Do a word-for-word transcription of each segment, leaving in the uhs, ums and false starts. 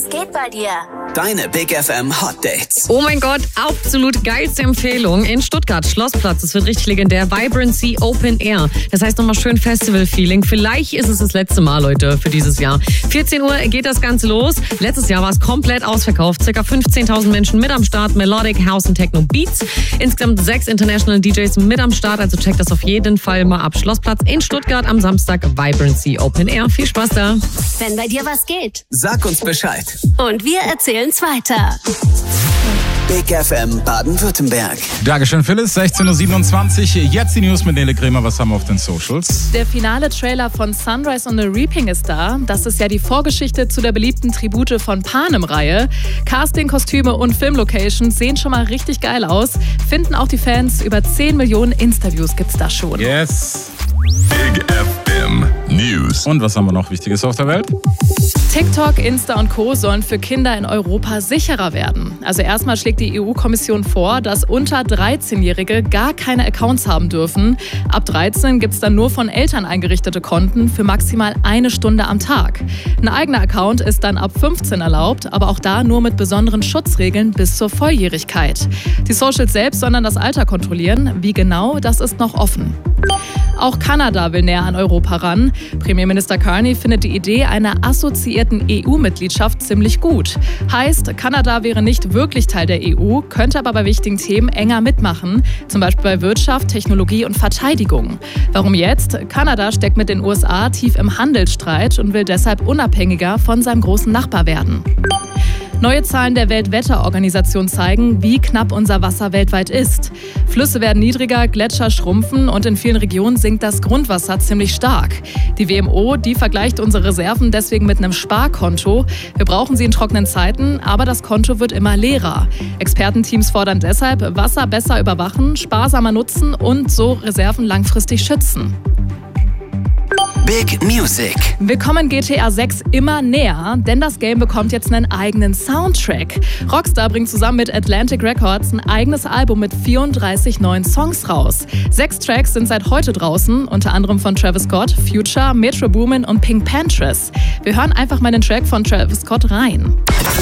Was geht bei dir? Deine Big F M Hot Dates. Oh mein Gott, absolut geilste Empfehlung. In Stuttgart, Schlossplatz, es wird richtig legendär. Vibrancy Open Air. Das heißt nochmal schön Festival-Feeling. Vielleicht ist es das letzte Mal, Leute, für dieses Jahr. vierzehn Uhr geht das Ganze los. Letztes Jahr war es komplett ausverkauft. Circa fünfzehntausend Menschen mit am Start. Melodic, House und Techno Beats. Insgesamt sechs International D Js mit am Start. Also checkt das auf jeden Fall mal ab. Schlossplatz in Stuttgart am Samstag. Vibrancy Open Air. Viel Spaß da. Wenn bei dir was geht. Sag uns Bescheid. Und wir erzählen's weiter. Big F M Baden-Württemberg. Dankeschön, Phyllis. sechzehn Uhr siebenundzwanzig. Jetzt die News mit Nele Kremer. Was haben wir auf den Socials? Der finale Trailer von Sunrise on the Reaping ist da. Das ist ja die Vorgeschichte zu der beliebten Tribute von Panem-Reihe. Casting, Kostüme und Filmlocations sehen schon mal richtig geil aus. Finden auch die Fans. Über zehn Millionen Interviews gibt's da schon. Yes. Big F M News. Und was haben wir noch Wichtiges auf der Welt? TikTok, Insta und Co. sollen für Kinder in Europa sicherer werden. Also erstmal schlägt die E U-Kommission vor, dass unter dreizehnjährige gar keine Accounts haben dürfen. Ab dreizehn gibt es dann nur von Eltern eingerichtete Konten für maximal eine Stunde am Tag. Ein eigener Account ist dann ab fünfzehn erlaubt, aber auch da nur mit besonderen Schutzregeln bis zur Volljährigkeit. Die Socials selbst sollen dann das Alter kontrollieren. Wie genau, das ist noch offen. Auch Kanada will näher an Europa ran. Premierminister Carney findet die Idee einer assoziierten E U-Mitgliedschaft ziemlich gut. Heißt, Kanada wäre nicht wirklich Teil der E U, könnte aber bei wichtigen Themen enger mitmachen. Zum Beispiel bei Wirtschaft, Technologie und Verteidigung. Warum jetzt? Kanada steckt mit den U S A tief im Handelsstreit und will deshalb unabhängiger von seinem großen Nachbar werden. Neue Zahlen der Weltwetterorganisation zeigen, wie knapp unser Wasser weltweit ist. Flüsse werden niedriger, Gletscher schrumpfen und in vielen Regionen sinkt das Grundwasser ziemlich stark. Die W M O, die vergleicht unsere Reserven deswegen mit einem Sparkonto. Wir brauchen sie in trockenen Zeiten, aber das Konto wird immer leerer. Expertenteams fordern deshalb, Wasser besser überwachen, sparsamer nutzen und so Reserven langfristig schützen. Big Music. Wir kommen G T A sechs immer näher, denn das Game bekommt jetzt einen eigenen Soundtrack. Rockstar bringt zusammen mit Atlantic Records ein eigenes Album mit vierunddreißig neuen Songs raus. Sechs Tracks sind seit heute draußen, unter anderem von Travis Scott, Future, Metro Boomin und Pink Panthers. Wir hören einfach mal den Track von Travis Scott rein.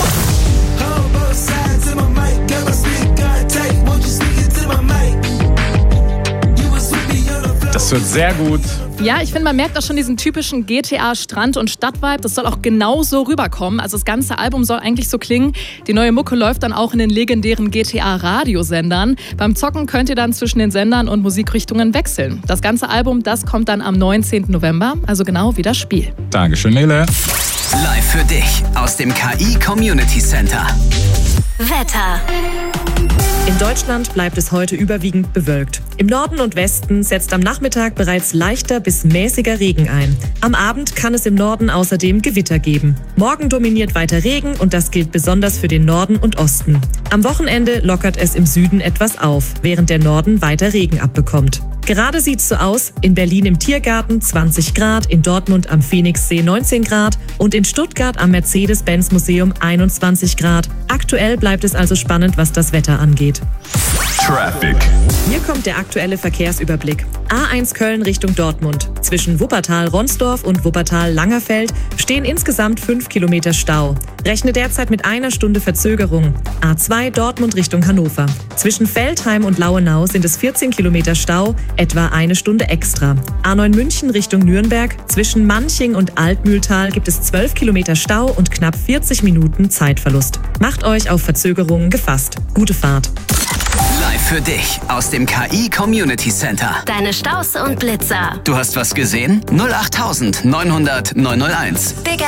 Das wird sehr gut. Ja, ich finde, man merkt auch schon diesen typischen G T A-Strand- und Stadt-Vibe. Das soll auch genau so rüberkommen. Also das ganze Album soll eigentlich so klingen. Die neue Mucke läuft dann auch in den legendären G T A-Radiosendern. Beim Zocken könnt ihr dann zwischen den Sendern und Musikrichtungen wechseln. Das ganze Album, das kommt dann am neunzehnten November, also genau wie das Spiel. Dankeschön, Nele. Live für dich aus dem K I Community Center. Wetter. In Deutschland bleibt es heute überwiegend bewölkt. Im Norden und Westen setzt am Nachmittag bereits leichter bis mäßiger Regen ein. Am Abend kann es im Norden außerdem Gewitter geben. Morgen dominiert weiter Regen und das gilt besonders für den Norden und Osten. Am Wochenende lockert es im Süden etwas auf, während der Norden weiter Regen abbekommt. Gerade sieht's so aus, in Berlin im Tiergarten zwanzig Grad, in Dortmund am Phoenixsee neunzehn Grad und in Stuttgart am Mercedes-Benz-Museum einundzwanzig Grad. Aktuell bleibt es also spannend, was das Wetter angeht. Traffic. Hier kommt der aktuelle Verkehrsüberblick. A eins Köln Richtung Dortmund. Zwischen Wuppertal-Ronsdorf und Wuppertal-Langerfeld stehen insgesamt fünf Kilometer Stau. Rechne derzeit mit einer Stunde Verzögerung. A zwei Dortmund Richtung Hannover. Zwischen Veltheim und Lauenau sind es vierzehn Kilometer Stau, etwa eine Stunde extra. A neun München Richtung Nürnberg. Zwischen Manching und Altmühltal gibt es zwölf Kilometer Stau und knapp vierzig Minuten Zeitverlust. Macht euch auf Verzögerungen gefasst. Gute Fahrt. Live für dich aus dem K I Community Center. Deine Staus und Blitzer. Du hast was gesehen? null acht neunhundert neunhunderteins. Big